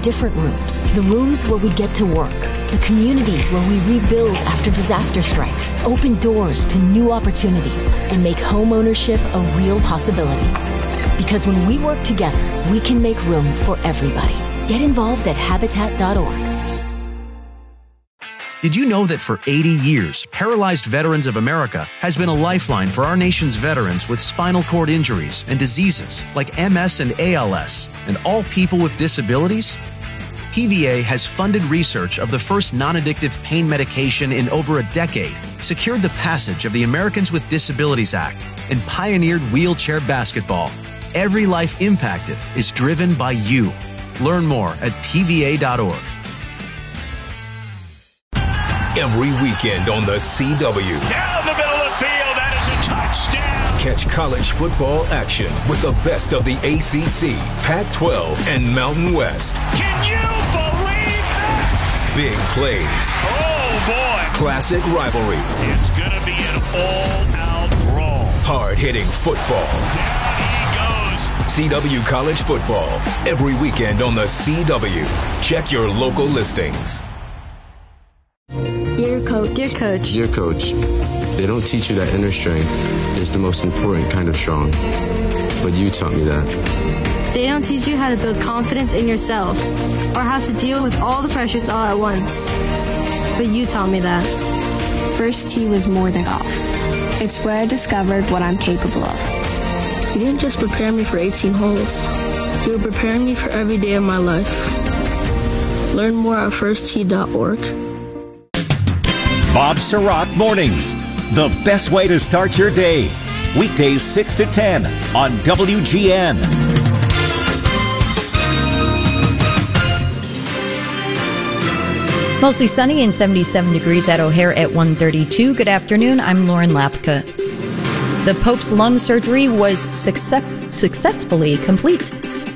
different rooms. The rooms where we get to work. The communities where we rebuild after disaster strikes. Open doors to new opportunities and make home ownership a real possibility. Because when we work together, we can make room for everybody. Get involved at Habitat.org. Did you know that for 80 years, Paralyzed Veterans of America has been a lifeline for our nation's veterans with spinal cord injuries and diseases like MS and ALS, and all people with disabilities? PVA has funded research of the first non-addictive pain medication in over a decade, secured the passage of the Americans with Disabilities Act, and pioneered wheelchair basketball. Every life impacted is driven by you. Learn more at PVA.org. Every weekend on the CW. Down the middle of the field, that is a touchdown. Catch college football action with the best of the ACC, Pac-12, and Mountain West. Can you believe that? Big plays. Oh, boy. Classic rivalries. It's going to be an all-out brawl. Hard-hitting football. Down he goes. CW College Football. Every weekend on the CW. Check your local listings. Dear Coach. Dear Coach. Dear Coach, they don't teach you that inner strength is the most important kind of strong. But you taught me that. They don't teach you how to build confidence in yourself or how to deal with all the pressures all at once. But you taught me that. First tee was more than golf. It's where I discovered what I'm capable of. You didn't just prepare me for 18 holes. You were preparing me for every day of my life. Learn more at firsttee.org. Bob Surratt Mornings, the best way to start your day. Weekdays 6 to 10 on WGN. Mostly sunny and 77 degrees at O'Hare at 1:32. Good afternoon. I'm Lauren Lapka. The Pope's lung surgery was successfully complete.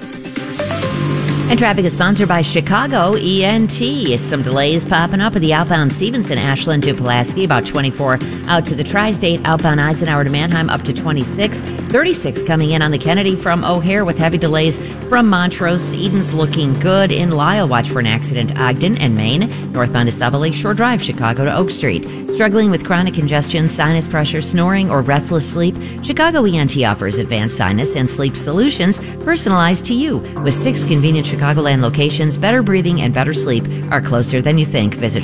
And traffic is sponsored by Chicago ENT. Some delays popping up at the outbound Stevenson, Ashland to Pulaski, about 24 out to the Tri-State, outbound Eisenhower to Mannheim up to 26. 36 coming in on the Kennedy from O'Hare with heavy delays from Montrose. Eden's looking good. In Lisle, watch for an accident. Ogden and Maine. Northbound to Saba Lakeshore Drive, Chicago to Oak Street. Struggling with chronic congestion, sinus pressure, snoring, or restless sleep? Chicago ENT offers advanced sinus and sleep solutions personalized to you. With 6 convenient Chicagoland locations, better breathing and better sleep are closer than you think. Visit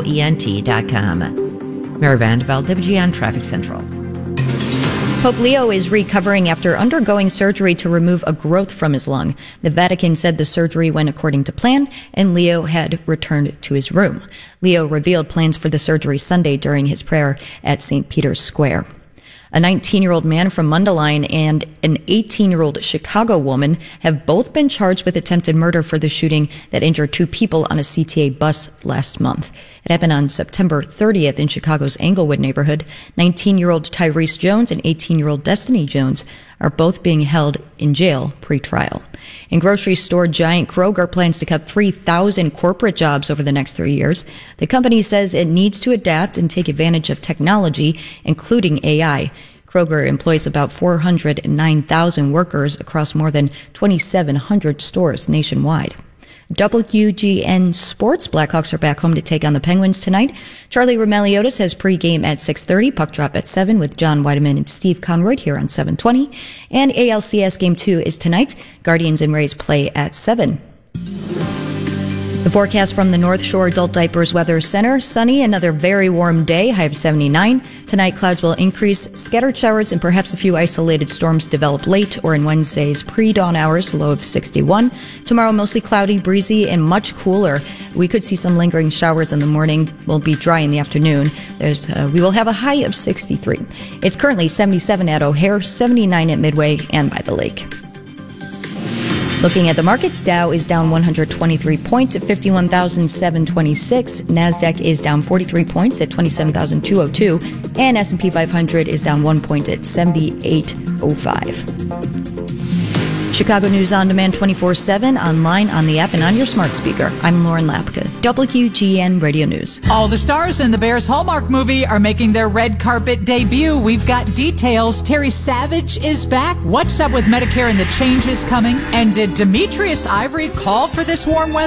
ChicagoENT.com. Mary Vandeveld, WGN Traffic Central. Pope Leo is recovering after undergoing surgery to remove a growth from his lung. The Vatican said the surgery went according to plan, and Leo had returned to his room. Leo revealed plans for the surgery Sunday during his prayer at St. Peter's Square. A 19-year-old man from Mundelein and an 18-year-old Chicago woman have both been charged with attempted murder for the shooting that injured 2 people on a CTA bus last month. It happened on September 30th in Chicago's Englewood neighborhood. 19-year-old Tyrese Jones and 18-year-old Destiny Jones are both being held in jail pre-trial. And grocery store giant Kroger plans to cut 3,000 corporate jobs over the next 3 years. The company says it needs to adapt and take advantage of technology, including AI. Kroger employs about 409,000 workers across more than 2,700 stores nationwide. WGN Sports. Blackhawks are back home to take on the Penguins tonight. Charlie Roumeliotis has pregame at 6:30, puck drop at 7 with John Weideman and Steve Conroyd here on 720. And ALCS Game 2 is tonight. Guardians and Rays play at 7. The forecast from the North Shore Adult Diapers Weather Center. Sunny, another very warm day, high of 79. Tonight, clouds will increase. Scattered showers and perhaps a few isolated storms develop late or in Wednesday's pre-dawn hours, low of 61. Tomorrow, mostly cloudy, breezy, and much cooler. We could see some lingering showers in the morning. Will be dry in the afternoon. We will have a high of 63. It's currently 77 at O'Hare, 79 at Midway, and by the lake. Looking at the markets, Dow is down 123 points at 51,726. NASDAQ is down 43 points at 27,202. And S&P 500 is down 1 point at 7805. Chicago News on Demand 24/7, online, on the app, and on your smart speaker. I'm Lauren Lapka, WGN Radio News. All the stars in the Bears Hallmark movie are making their red carpet debut. We've got details. Terry Savage is back. What's up with Medicare and the changes coming? And did Demetrius Ivory call for this warm weather?